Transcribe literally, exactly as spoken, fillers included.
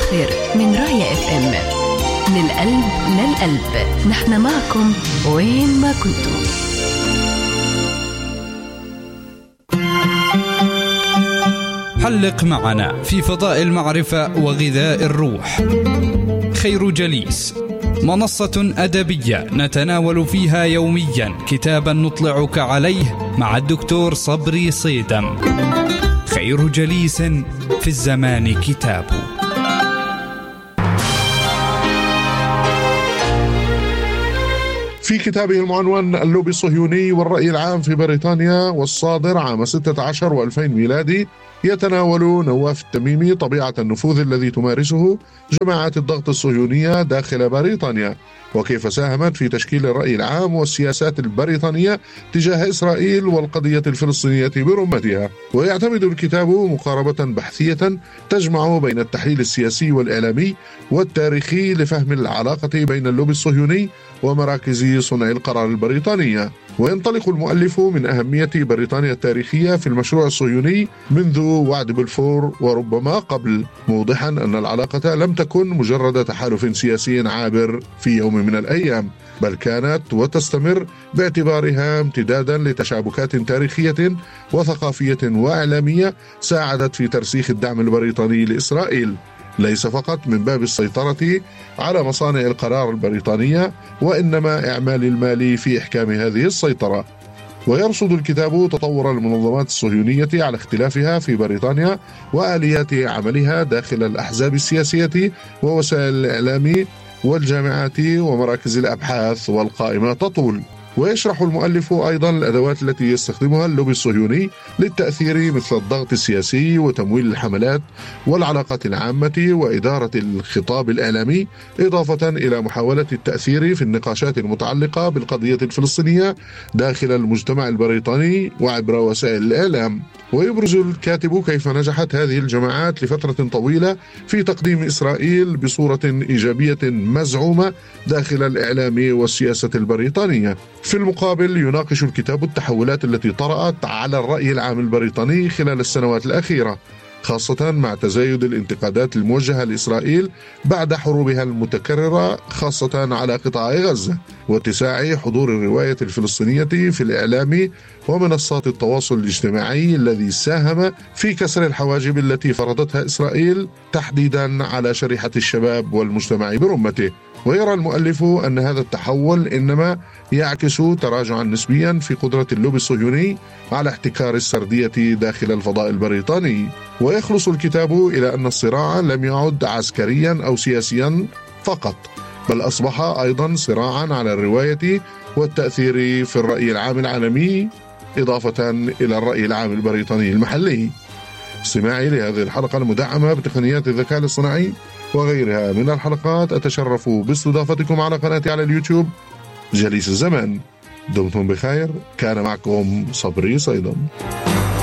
الآخر من راية اف ام، من القلب للقلب، نحن معكم وين ما كنتم. حلق معنا في فضاء المعرفة وغذاء الروح. خير جليس، منصة أدبية نتناول فيها يوميا كتابا نطلعك عليه مع الدكتور صبري صيدم. خير جليس في الزمان كتاب. في كتابه المعنون اللوبي الصهيوني والرأي العام في بريطانيا والصادر عام ستة عشر وألفين ميلادي، يتناول نواف التميمي طبيعة النفوذ الذي تمارسه جماعات الضغط الصهيونية داخل بريطانيا، وكيف ساهمت في تشكيل الرأي العام والسياسات البريطانية تجاه إسرائيل والقضية الفلسطينية برمتها. ويعتمد الكتاب مقاربة بحثية تجمع بين التحليل السياسي والإعلامي والتاريخي لفهم العلاقة بين اللوبي الصهيوني ومراكز صنع القرار البريطانية. وينطلق المؤلف من أهمية بريطانيا التاريخية في المشروع الصهيوني منذ وعد بلفور وربما قبل، موضحا أن العلاقة لم تكن مجرد تحالف سياسي عابر في يوم من الأيام، بل كانت وتستمر باعتبارها امتدادا لتشابكات تاريخية وثقافية وإعلامية ساعدت في ترسيخ الدعم البريطاني لإسرائيل، ليس فقط من باب السيطرة على مصانع القرار البريطانية، وإنما إعمال المال في إحكام هذه السيطرة. ويرصد الكتاب تطور المنظمات الصهيونية على اختلافها في بريطانيا وآليات عملها داخل الأحزاب السياسية ووسائل الإعلام والجامعات ومراكز الأبحاث، والقائمة تطول. ويشرح المؤلف أيضا الأدوات التي يستخدمها اللوبي الصهيوني للتأثير، مثل الضغط السياسي وتمويل الحملات والعلاقات العامة وإدارة الخطاب الإعلامي، إضافة إلى محاولة التأثير في النقاشات المتعلقة بالقضية الفلسطينية داخل المجتمع البريطاني وعبر وسائل الإعلام. ويبرز الكاتب كيف نجحت هذه الجماعات لفترة طويلة في تقديم إسرائيل بصورة إيجابية مزعومة داخل الإعلام والسياسة البريطانية. في المقابل يناقش الكتاب التحولات التي طرأت على الرأي العام البريطاني خلال السنوات الأخيرة، خاصة مع تزايد الانتقادات الموجهة لإسرائيل بعد حروبها المتكررة خاصة على قطاع غزة، واتساع حضور الرواية الفلسطينية في الإعلام ومنصات التواصل الاجتماعي الذي ساهم في كسر الحواجب التي فرضتها إسرائيل تحديدا على شريحة الشباب والمجتمع برمته. ويرى المؤلف أن هذا التحول إنما يعكس تراجعا نسبيا في قدرة اللوبي الصهيوني على احتكار السردية داخل الفضاء البريطاني. ويخلص الكتاب إلى أن الصراع لم يعد عسكريا أو سياسيا فقط، بل أصبح أيضا صراعا على الرواية والتأثير في الرأي العام العالمي، إضافة إلى الرأي العام البريطاني المحلي. استماعي لهذه الحلقة المدعمة بتقنيات الذكاء الاصطناعي وغيرها من الحلقات، أتشرف باستضافتكم على قناتي على اليوتيوب جليس الزمان. دمتم بخير، كان معكم صبري صيدم.